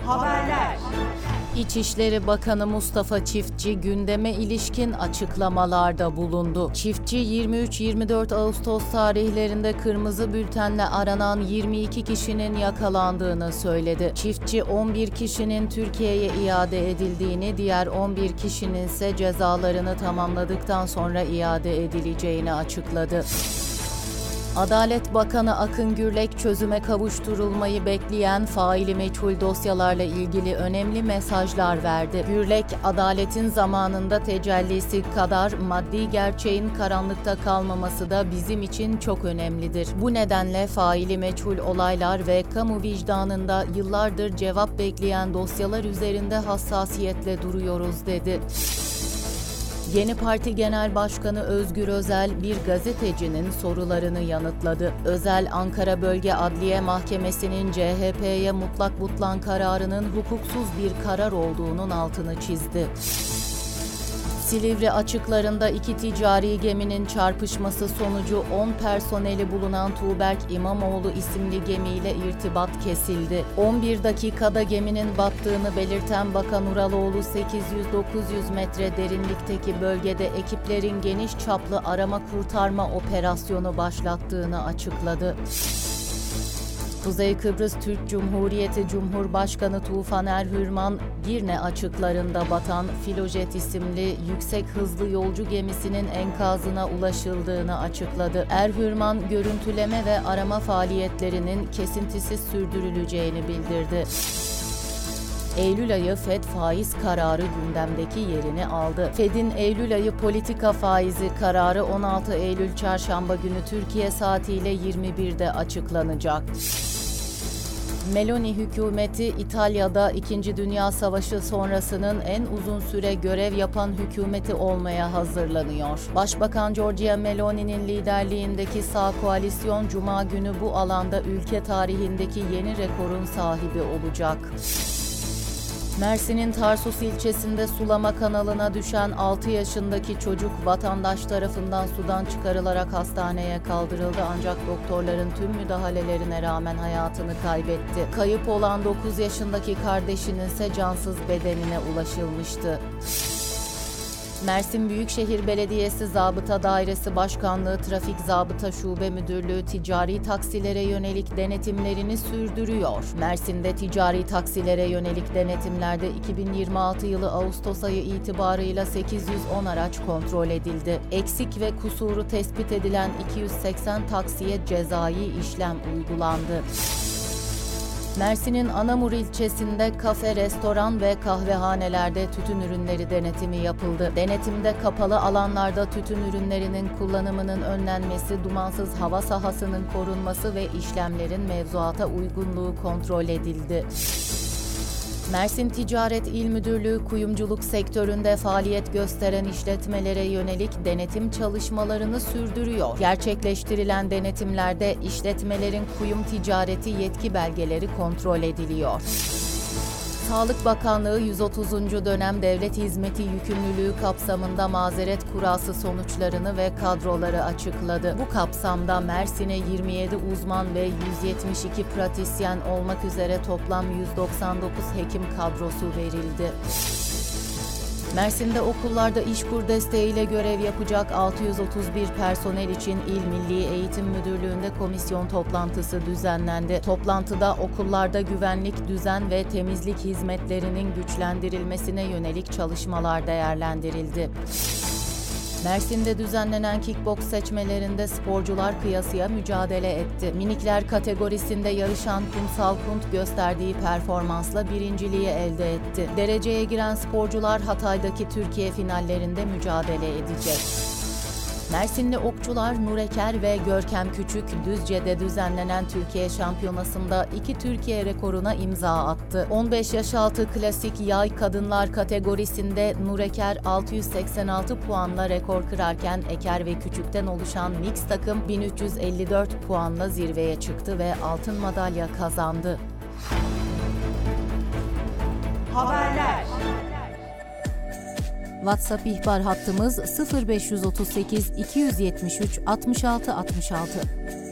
Haberler. İçişleri Bakanı Mustafa Çiftçi gündeme ilişkin açıklamalarda bulundu. Çiftçi 23-24 Ağustos tarihlerinde kırmızı bültenle aranan 22 kişinin yakalandığını söyledi. Çiftçi 11 kişinin Türkiye'ye iade edildiğini, diğer 11 kişinin ise cezalarını tamamladıktan sonra iade edileceğini açıkladı. Adalet Bakanı Akın Gürlek çözüme kavuşturulmayı bekleyen faili meçhul dosyalarla ilgili önemli mesajlar verdi. Gürlek, adaletin zamanında tecellisi kadar maddi gerçeğin karanlıkta kalmaması da bizim için çok önemlidir. Bu nedenle faili meçhul olaylar ve kamu vicdanında yıllardır cevap bekleyen dosyalar üzerinde hassasiyetle duruyoruz dedi. Yeni Parti Genel Başkanı Özgür Özel bir gazetecinin sorularını yanıtladı. Özel, Ankara Bölge Adliye Mahkemesi'nin CHP'ye mutlak butlan kararının hukuksuz bir karar olduğunun altını çizdi. Silivri açıklarında iki ticari geminin çarpışması sonucu 10 personeli bulunan Tuğberk İmamoğlu isimli gemiyle irtibat kesildi. 11 dakikada geminin battığını belirten Bakan Uraloğlu 800-900 metre derinlikteki bölgede ekiplerin geniş çaplı arama kurtarma operasyonu başlattığını açıkladı. Kuzey Kıbrıs Türk Cumhuriyeti Cumhurbaşkanı Tufan Erhürman, Girne açıklarında batan Filojet isimli yüksek hızlı yolcu gemisinin enkazına ulaşıldığını açıkladı. Erhürman, görüntüleme ve arama faaliyetlerinin kesintisiz sürdürüleceğini bildirdi. Eylül ayı FED faiz kararı gündemdeki yerini aldı. FED'in Eylül ayı politika faizi kararı 16 Eylül Çarşamba günü Türkiye saatiyle 21'de açıklanacak. Meloni hükümeti İtalya'da 2. Dünya Savaşı sonrasının en uzun süre görev yapan hükümeti olmaya hazırlanıyor. Başbakan Giorgia Meloni'nin liderliğindeki sağ koalisyon Cuma günü bu alanda ülke tarihindeki yeni rekorun sahibi olacak. Mersin'in Tarsus ilçesinde sulama kanalına düşen 6 yaşındaki çocuk vatandaş tarafından sudan çıkarılarak hastaneye kaldırıldı ancak doktorların tüm müdahalelerine rağmen hayatını kaybetti. Kayıp olan 9 yaşındaki kardeşinin ise cansız bedenine ulaşılmıştı. Mersin Büyükşehir Belediyesi Zabıta Dairesi Başkanlığı Trafik Zabıta Şube Müdürlüğü ticari taksilere yönelik denetimlerini sürdürüyor. Mersin'de ticari taksilere yönelik denetimlerde 2026 yılı Ağustos ayı itibarıyla 810 araç kontrol edildi. Eksik ve kusuru tespit edilen 280 taksiye cezai işlem uygulandı. Mersin'in Anamur ilçesinde kafe, restoran ve kahvehanelerde tütün ürünleri denetimi yapıldı. Denetimde kapalı alanlarda tütün ürünlerinin kullanımının önlenmesi, dumansız hava sahasının korunması ve işlemlerin mevzuata uygunluğu kontrol edildi. Mersin Ticaret İl Müdürlüğü kuyumculuk sektöründe faaliyet gösteren işletmelere yönelik denetim çalışmalarını sürdürüyor. Gerçekleştirilen denetimlerde işletmelerin kuyum ticareti yetki belgeleri kontrol ediliyor. Sağlık Bakanlığı 130. dönem devlet hizmeti yükümlülüğü kapsamında mazeret kurası sonuçlarını ve kadroları açıkladı. Bu kapsamda Mersin'e 27 uzman ve 172 pratisyen olmak üzere toplam 199 hekim kadrosu verildi. Mersin'de okullarda İşkur desteğiyle görev yapacak 631 personel için İl Milli Eğitim Müdürlüğü'nde komisyon toplantısı düzenlendi. Toplantıda okullarda güvenlik, düzen ve temizlik hizmetlerinin güçlendirilmesine yönelik çalışmalar değerlendirildi. Mersin'de düzenlenen kickboks seçmelerinde sporcular kıyasıya mücadele etti. Minikler kategorisinde yarışan Kumsal Kunt gösterdiği performansla birinciliği elde etti. Dereceye giren sporcular Hatay'daki Türkiye finallerinde mücadele edecek. Mersinli okçular Nur Eker ve Görkem Küçük, Düzce'de düzenlenen Türkiye Şampiyonası'nda 2 Türkiye rekoruna imza attı. 15 yaş altı klasik yay kadınlar kategorisinde Nur Eker 686 puanla rekor kırarken Eker ve Küçük'ten oluşan mix takım 1354 puanla zirveye çıktı ve altın madalya kazandı. Haberler. WhatsApp ihbar hattımız 0538 273 66 66.